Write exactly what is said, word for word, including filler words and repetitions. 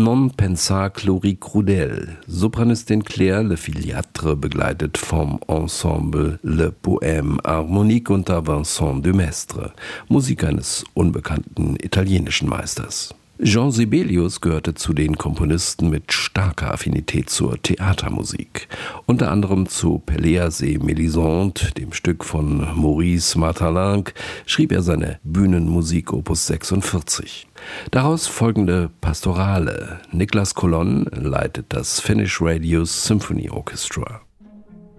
Non pensar Chloris Crudel. Sopranistin Claire Le Filiatre begleitet vom Ensemble Le Poème Harmonique unter Vincent de Mestre, Musik eines unbekannten italienischen Meisters. Jean Sibelius gehörte zu den Komponisten mit starker Affinität zur Theatermusik. Unter anderem zu Pelléas et Mélisande, dem Stück von Maurice Maeterlinck, schrieb er seine Bühnenmusik Opus sechsundvierzig. Daraus folgende Pastorale. Nicolas Colonne leitet das Finnish Radio Symphony Orchestra.